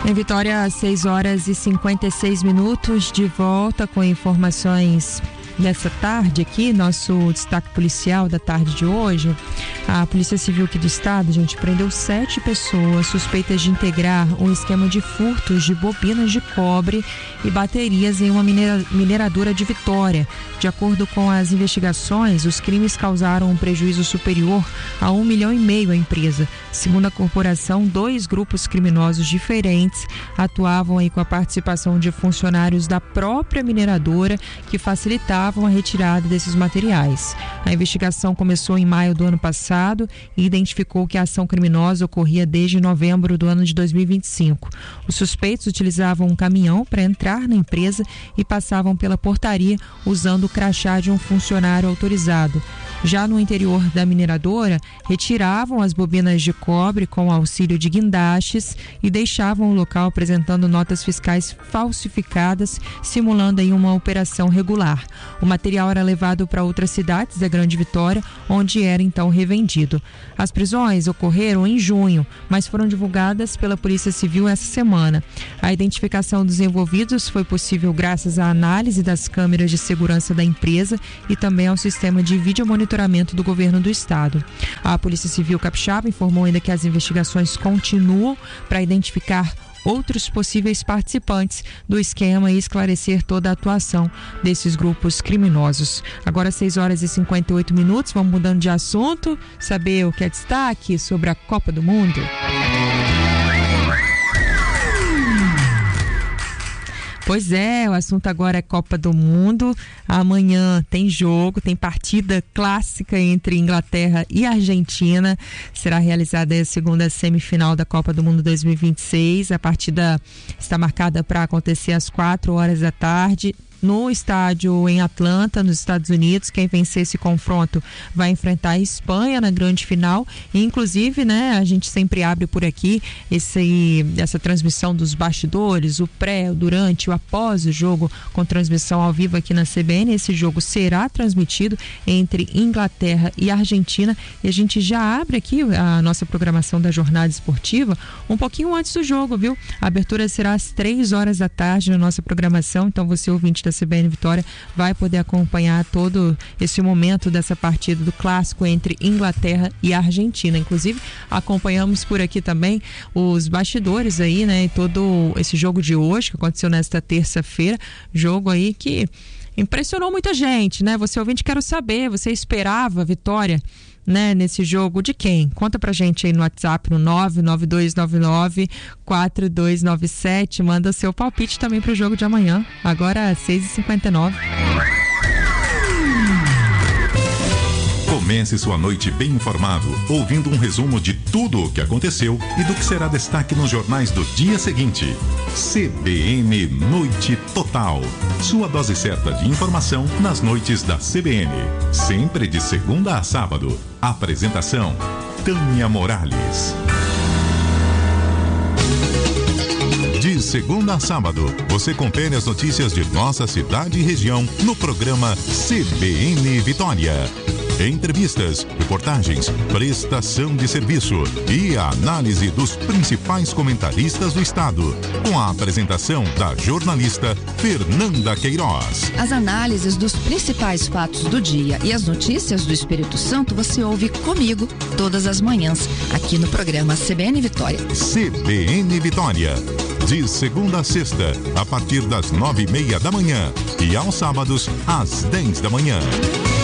Em Vitória, às 6h56, de volta com informações dessa tarde aqui, nosso destaque policial da tarde de hoje. A Polícia Civil aqui do estado, gente, prendeu 7 pessoas suspeitas de integrar um esquema de furtos de bobinas de cobre e baterias em uma mineradora de Vitória. De acordo com as investigações, os crimes causaram um prejuízo superior a R$1,5 milhão à empresa. Segundo a corporação, 2 grupos criminosos diferentes atuavam aí com a participação de funcionários da própria mineradora que facilitavam a retirada desses materiais. A investigação começou em maio do ano passado e identificou que a ação criminosa ocorria desde novembro do ano de 2025. Os suspeitos utilizavam um caminhão para entrar na empresa e passavam pela portaria usando o crachá de um funcionário autorizado. Já no interior da mineradora, retiravam as bobinas de cobre com auxílio de guindastes e deixavam o local apresentando notas fiscais falsificadas, simulando aí uma operação regular. O material era levado para outras cidades da Grande Vitória, onde era então revendido. As prisões ocorreram em junho, mas foram divulgadas pela Polícia Civil essa semana. A identificação dos envolvidos foi possível graças à análise das câmeras de segurança da empresa e também ao sistema de videomonitoramento do governo do estado. A Polícia Civil Capixaba informou ainda que as investigações continuam para identificar outros possíveis participantes do esquema e esclarecer toda a atuação desses grupos criminosos. Agora 6h58, vamos mudando de assunto, saber o que é destaque sobre a Copa do Mundo. Pois é, o assunto agora é Copa do Mundo. Amanhã tem jogo, tem partida clássica entre Inglaterra e Argentina. Será realizada a segunda semifinal da Copa do Mundo 2026. A partida está marcada para acontecer às 4h no estádio em Atlanta, nos Estados Unidos. Quem vencer esse confronto vai enfrentar a Espanha na grande final. E, inclusive, né, a gente sempre abre por aqui essa transmissão dos bastidores, o pré, o durante, o após o jogo, com transmissão ao vivo aqui na CBN. Esse jogo será transmitido entre Inglaterra e Argentina, e a gente já abre aqui a nossa programação da jornada esportiva um pouquinho antes do jogo, viu? A abertura será às 3h na nossa programação, então você, ouvinte da CBN Vitória, vai poder acompanhar todo esse momento dessa partida do clássico entre Inglaterra e Argentina. Inclusive, acompanhamos por aqui também os bastidores aí, né, e todo esse jogo de hoje, que aconteceu nesta terça-feira, jogo aí que impressionou muita gente, né? Você, ouvinte, quero saber, você esperava a vitória, né, nesse jogo de quem? Conta pra gente aí no WhatsApp no 992994297, manda o seu palpite também pro jogo de amanhã, agora às 6h59. Comece sua noite bem informado, ouvindo um resumo de tudo o que aconteceu e do que será destaque nos jornais do dia seguinte. CBN Noite Total. Sua dose certa de informação nas noites da CBN. Sempre de segunda a sábado. Apresentação: Tânia Morales. De segunda a sábado, você confere as notícias de nossa cidade e região no programa CBN Vitória. Entrevistas, reportagens, prestação de serviço e a análise dos principais comentaristas do estado, com a apresentação da jornalista Fernanda Queiroz. As análises dos principais fatos do dia e as notícias do Espírito Santo você ouve comigo todas as manhãs, aqui no programa CBN Vitória. CBN Vitória. De segunda a sexta, a partir das 9h30 e aos sábados, às 10 da manhã.